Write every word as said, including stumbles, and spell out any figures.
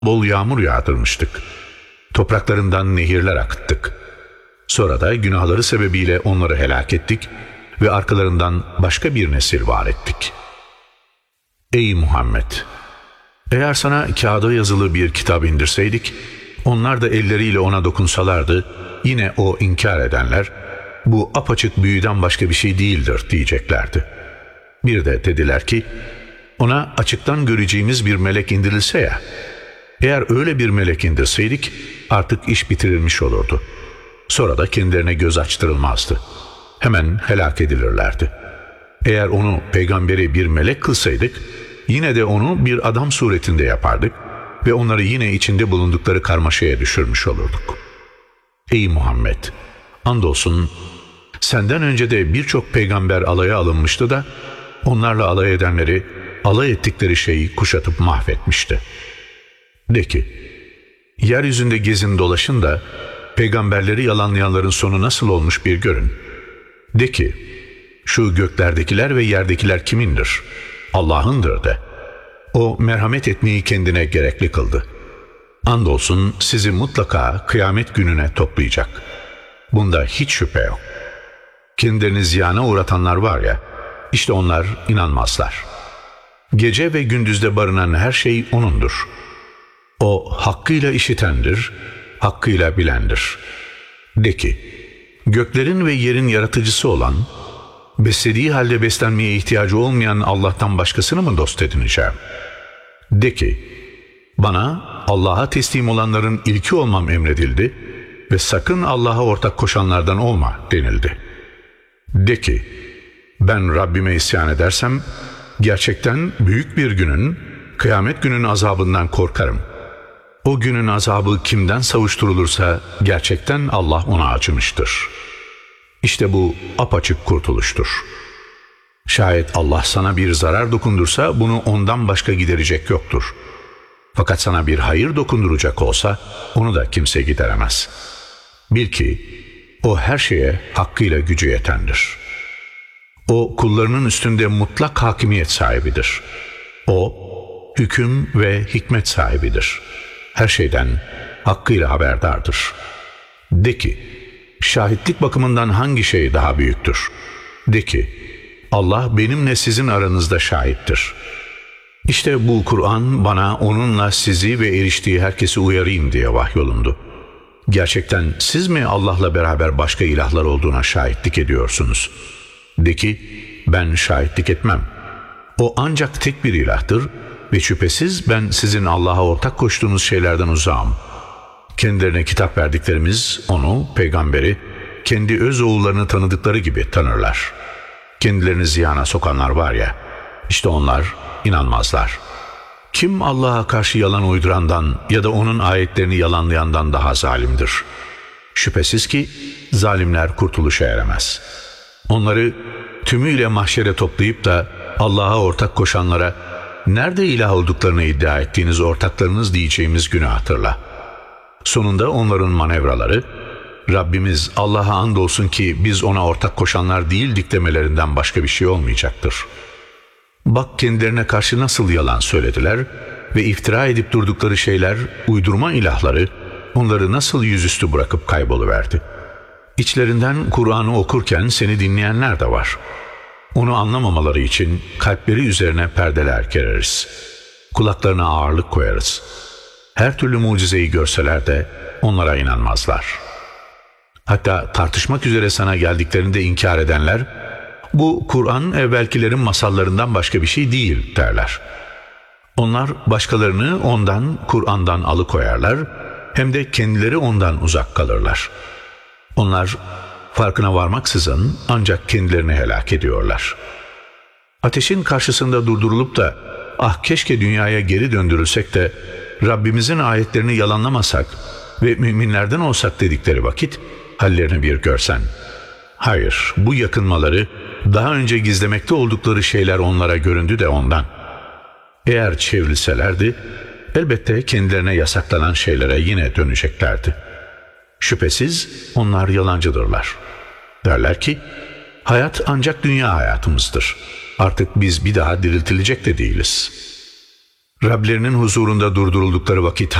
bol yağmur yağdırmıştık. Topraklarından nehirler akıttık. Sonra da günahları sebebiyle onları helak ettik ve arkalarından başka bir nesil var ettik. Ey Muhammed! Eğer sana kağıda yazılı bir kitap indirseydik, onlar da elleriyle ona dokunsalardı, yine o inkar edenler, bu apaçık büyüden başka bir şey değildir diyeceklerdi. Bir de dediler ki, ona açıktan göreceğimiz bir melek indirilse ya, eğer öyle bir melek indirseydik, artık iş bitirilmiş olurdu. Sonra da kendilerine göz açtırılmazdı. Hemen helak edilirlerdi. Eğer onu peygamberi bir melek kılsaydık, yine de onu bir adam suretinde yapardık ve onları yine içinde bulundukları karmaşaya düşürmüş olurduk. Ey Muhammed! Andolsun senden önce de birçok peygamber alaya alınmıştı da onlarla alay edenleri alay ettikleri şeyi kuşatıp mahvetmişti. De ki, yeryüzünde gezin dolaşın da peygamberleri yalanlayanların sonu nasıl olmuş bir görün. De ki, şu göklerdekiler ve yerdekiler kimindir? Allah'ındır de. O merhamet etmeyi kendine gerekli kıldı. Andolsun sizi mutlaka kıyamet gününe toplayacak. Bunda hiç şüphe yok. Kendilerini ziyana uğratanlar var ya, işte onlar inanmazlar. Gece ve gündüzde barınan her şey O'nundur. O hakkıyla işitendir, hakkıyla bilendir. De ki, göklerin ve yerin yaratıcısı olan, beslediği halde beslenmeye ihtiyacı olmayan Allah'tan başkasını mı dost edineceğim? De ki, bana Allah'a teslim olanların ilki olmam emredildi ve sakın Allah'a ortak koşanlardan olma denildi. De ki, ben Rabbime isyan edersem, gerçekten büyük bir günün, kıyamet günün azabından korkarım. O günün azabı kimden savuşturulursa gerçekten Allah ona acımıştır. İşte bu apaçık kurtuluştur. Şayet Allah sana bir zarar dokundursa bunu ondan başka giderecek yoktur. Fakat sana bir hayır dokunduracak olsa onu da kimse gideremez. Bil ki o her şeye hakkıyla gücü yetendir. O kullarının üstünde mutlak hakimiyet sahibidir. O hüküm ve hikmet sahibidir. Her şeyden hakkıyla haberdardır. De ki, şahitlik bakımından hangi şey daha büyüktür? De ki, Allah benimle sizin aranızda şahittir. İşte bu Kur'an bana onunla sizi ve eriştiği herkesi uyarayım diye vahyolundu. Gerçekten siz mi Allah'la beraber başka ilahlar olduğuna şahitlik ediyorsunuz? De ki, ben şahitlik etmem. O ancak tek bir ilahtır ve şüphesiz ben sizin Allah'a ortak koştuğunuz şeylerden uzağım. Kendilerine kitap verdiklerimiz onu, peygamberi, kendi öz oğullarını tanıdıkları gibi tanırlar. Kendilerini ziyana sokanlar var ya, işte onlar inanmazlar. Kim Allah'a karşı yalan uydurandan ya da onun ayetlerini yalanlayandan daha zalimdir? Şüphesiz ki zalimler kurtuluşa eremez. Onları tümüyle mahşere toplayıp da Allah'a ortak koşanlara, nerede ilah olduklarını iddia ettiğiniz ortaklarınız diyeceğimiz günü hatırla. Sonunda onların manevraları, Rabbimiz Allah'a andolsun ki biz ona ortak koşanlar değildik demelerinden başka bir şey olmayacaktır. Bak kendilerine karşı nasıl yalan söylediler ve iftira edip durdukları şeyler, uydurma ilahları, onları nasıl yüzüstü bırakıp kayboluverdi. İçlerinden Kur'an'ı okurken seni dinleyenler de var. Onu anlamamaları için kalpleri üzerine perdeler gereriz. Kulaklarına ağırlık koyarız. Her türlü mucizeyi görseler de onlara inanmazlar. Hatta tartışmak üzere sana geldiklerinde inkar edenler, bu Kur'an evvelkilerin masallarından başka bir şey değil derler. Onlar başkalarını ondan, Kur'an'dan alıkoyarlar, hem de kendileri ondan uzak kalırlar. Onlar farkına varmaksızın ancak kendilerini helak ediyorlar. Ateşin karşısında durdurulup da, ah keşke dünyaya geri döndürülsek de Rabbimizin ayetlerini yalanlamasak ve müminlerden olsak dedikleri vakit, hallerini bir görsen. Hayır, bu yakınmaları, daha önce gizlemekte oldukları şeyler onlara göründü de ondan. Eğer çevrilselerdi, elbette kendilerine yasaklanan şeylere yine döneceklerdi. Şüphesiz onlar yalancıdırlar. Derler ki, hayat ancak dünya hayatımızdır. Artık biz bir daha diriltilecek de değiliz. Rablerinin huzurunda durduruldukları vakit